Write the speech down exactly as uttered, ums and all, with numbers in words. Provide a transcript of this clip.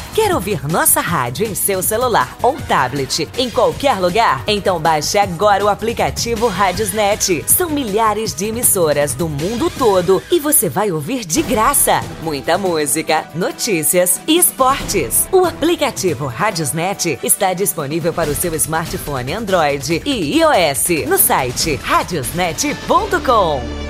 Quer ouvir nossa rádio em seu celular ou tablet, em qualquer lugar? Então baixe agora o aplicativo Radiosnet. São milhares de emissoras do mundo todo e você vai ouvir de graça muita música, notícias e esportes. O aplicativo Radiosnet está disponível para o seu smartphone Android e iOS no site radiosnet ponto com.